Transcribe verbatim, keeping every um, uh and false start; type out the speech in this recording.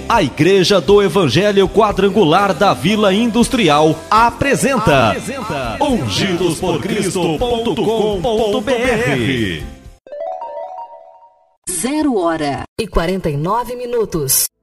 A Igreja do Evangelho Quadrangular da Vila Industrial apresenta, apresenta ungidos por cristo ponto com ponto br. Zero hora e quarenta e nove minutos.